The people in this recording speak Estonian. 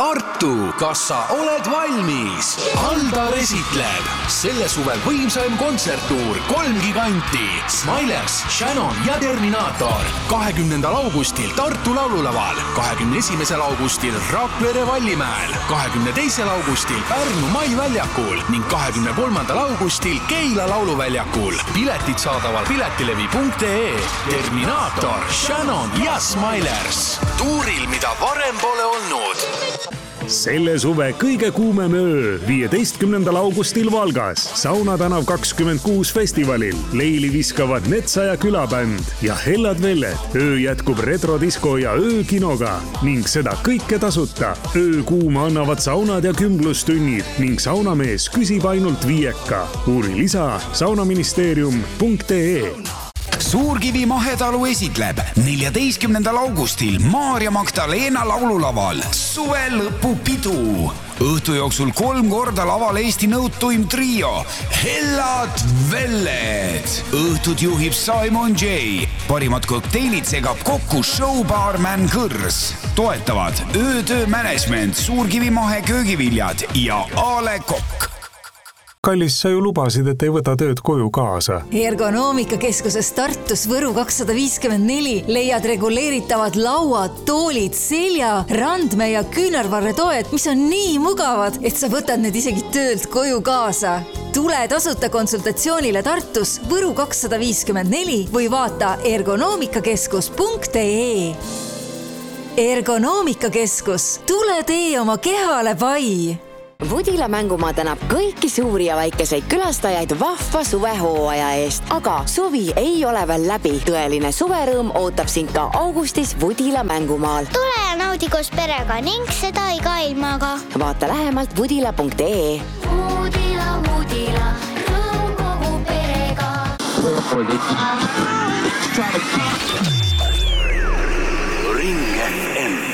Tartu, kas sa oled valmis? Aldar esitleb selle suve võimsaim kontserttuur 3 giganti Smilers, Shannon ja Terminaator 20. augustil Tartu laululaval, 21. augustil Rakvere Vallimäel, 22. augustil Pärnu Mai väljakul ning 23. augustil Keila lauluväljakul. Piletid saadaval piletilevi.ee. Terminaator, Shannon ja Smilers. Tuuril, mida varem pole olnud. Selle suve kõige kuumem öö 15. augustil Valgas Sauna tänav 26 festivalil leili viskavad Netsa ja Külabänd ja Hellad Velled. Öö jätkub retrodisko ja öökinoga ning seda kõike tasuta. Öö kuuma annavad saunad ja kümblustunnid ning saunamees küsib ainult 5. Uuri lisa saunaministeerium.ee. Suurkivi Mahetalu esitleb 14. augustil Maarja Magdalena laululaval suve lõpupidu. Õhtu jooksul 3 korda laval Eesti nõutuim trio Hellad Velled. Õhtut juhib Simon J. Parimad kokteilid segab kokku showbaarman Kõrs. Toetavad Öötöö Management, Suurkivi Mahe köögiviljad ja Ale Kokk. Kallis, sa ju lubasid, et ei võta tööd koju kaasa. Ergonoomikakeskuses Tartus Võru 254 leiad reguleeritavad lauad, toolid, selja, randme ja küünarvarretoed, mis on nii mugavad, et sa võtad need isegi töölt koju kaasa. Tule tasuta konsultatsioonile Tartus Võru 254 või vaata ergonoomikakeskus.ee. Ergonoomikakeskus, tule tee oma kehale pai! Woodila mängumaa tänab kõiki suuri ja väikeseid külastajaid vahva suvehooaja eest, aga suvi ei ole veel läbi. Tõeline suverõõm ootab sind ka augustis Woodila mängumaal. Tule ja naudi koos perega ning seda iga ilmaga. Vaata lähemalt woodila.ee. Woodila, rõõm kogu perega. Ring FM.